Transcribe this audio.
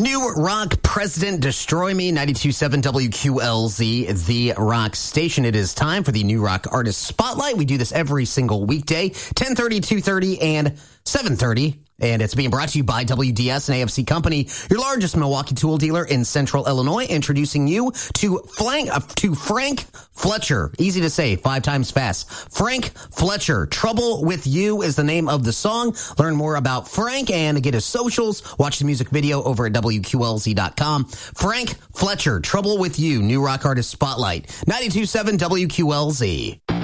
New Rock President Destroy Me, 92.7 WQLZ, the rock station. It is time for the New Rock Artist Spotlight. We do this every single weekday, 10:30, 2:30, and 7:30. And it's being brought to you by WDS and AFC Company, your largest Milwaukee tool dealer in Central Illinois, introducing you to Frank Fletcher. Easy to say, 5 times fast. Frank Fletcher. Trouble With You is the name of the song. Learn more about Frank and get his socials. Watch the music video over at WQLZ.com. Frank Fletcher. Trouble With You. New Rock Artist Spotlight. 92.7 WQLZ.